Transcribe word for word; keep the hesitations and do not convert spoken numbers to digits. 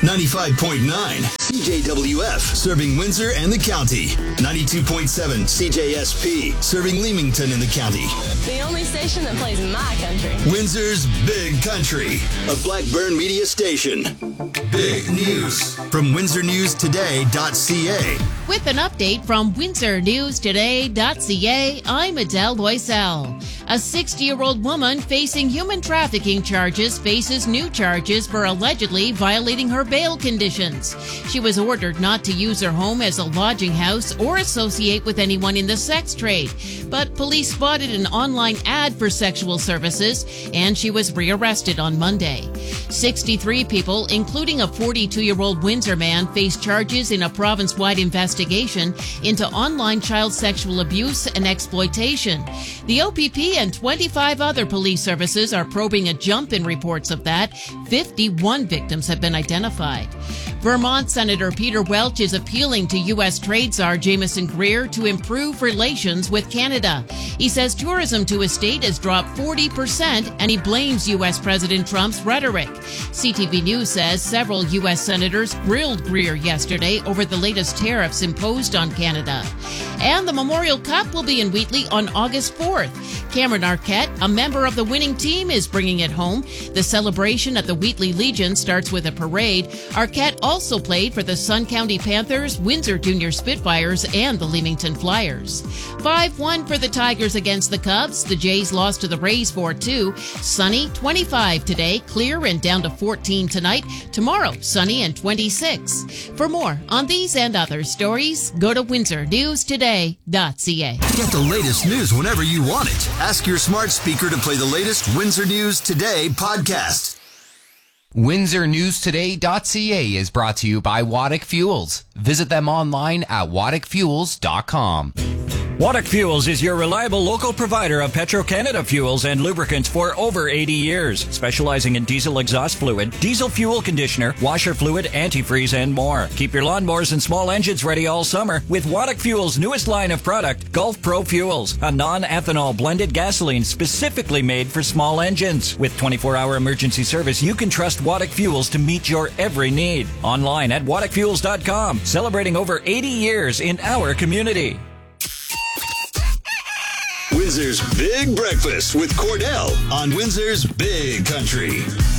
ninety-five point nine C J W F, serving Windsor and the county. ninety-two point seven C J S P, serving Leamington and the county. The only station that plays my country. Windsor's Big Country, a Blackburn media station. Big News from Windsor News Today dot C A. With an update from Windsor News Today dot C A, I'm Adele Loisel. A sixty-year-old woman facing human trafficking charges faces new charges for allegedly violating her bail conditions. She was ordered not to use her home as a lodging house or associate with anyone in the sex trade. But police spotted an online ad for sexual services, and she was rearrested on Monday. sixty-three people, including a forty-two-year-old Windsor man, face charges in a province-wide investigation into online child sexual abuse and exploitation. The O P P and twenty-five other police services are probing a jump in reports of that. fifty-one victims have been identified. Vermont Senator Peter Welch is appealing to U S Trade Czar Jameson Greer to improve relations with Canada. He says tourism to his state has dropped forty percent, and he blames U S President Trump's rhetoric. C T V News says several U S senators grilled Greer yesterday over the latest tariffs imposed on Canada. And the Memorial Cup will be in Wheatley on August fourth. Cameron Arquette, a member of the winning team, is bringing it home. The celebration at the Wheatley Legion starts with a parade. Arquette also played for the Sun County Panthers, Windsor Junior Spitfires, and the Leamington Flyers. five one for the Tigers against the Cubs. The Jays lost to the Rays four two. Sunny, twenty-five today, clear and down to fourteen tonight. Tomorrow, sunny and twenty-six. For more on these and other stories, go to Windsor News Today dot C A. Get the latest news whenever you want it. Ask your smart speaker to play the latest Windsor News Today podcast. Windsor News Today dot C A is brought to you by Waddick Fuels. Visit them online at waddick fuels dot com. Waddick Fuels is your reliable local provider of Petro-Canada fuels and lubricants for over eighty years, specializing in diesel exhaust fluid, diesel fuel conditioner, washer fluid, antifreeze, and more. Keep your lawnmowers and small engines ready all summer with Waddick Fuels' newest line of product, Gulf Pro Fuels, a non-ethanol blended gasoline specifically made for small engines. With twenty-four hour emergency service, you can trust Waddick Fuels to meet your every need. Online at waddick fuels dot com, celebrating over eighty years in our community. Windsor's Big Breakfast with Cordell on Windsor's Big Country.